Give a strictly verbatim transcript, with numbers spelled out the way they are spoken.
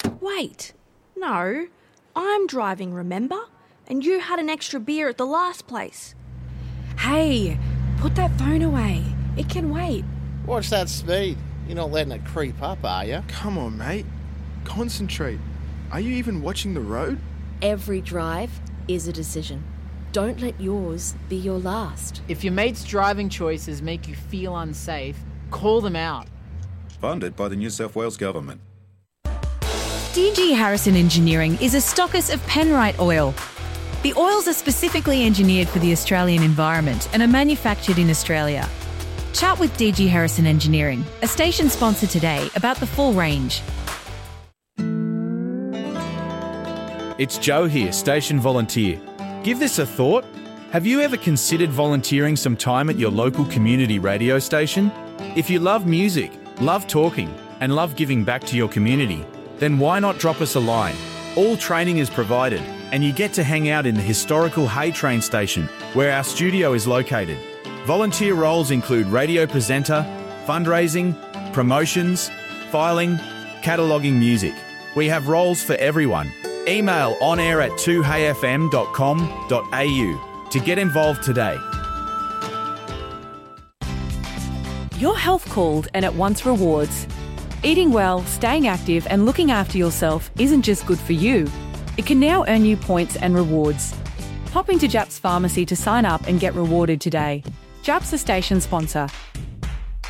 Wait, no, I'm driving, remember? And you had an extra beer at the last place. Hey, put that phone away. It can wait. Watch that speed. You're not letting it creep up, are you? Come on, mate. Concentrate. Are you even watching the road? Every drive is a decision. Don't let yours be your last. If your mate's driving choices make you feel unsafe, call them out. Funded by the New South Wales Government. D G Harrison Engineering is a stockist of Penrite oil. The oils are specifically engineered for the Australian environment and are manufactured in Australia. Chat with D G Harrison Engineering, a station sponsor today, about the full range. It's Joe here, station volunteer. Give this a thought. Have you ever considered volunteering some time at your local community radio station? If you love music, love talking, and love giving back to your community, then why not drop us a line? All training is provided, and you get to hang out in the historical Hay train station, where our studio is located. Volunteer roles include radio presenter, fundraising, promotions, filing, cataloguing music. We have roles for everyone. Email onair at two hay f m dot com dot a u to get involved today. Your health called and it wants rewards. Eating well, staying active and looking after yourself isn't just good for you. It can now earn you points and rewards. Pop into Japs Pharmacy to sign up and get rewarded today. Japs, a station sponsor.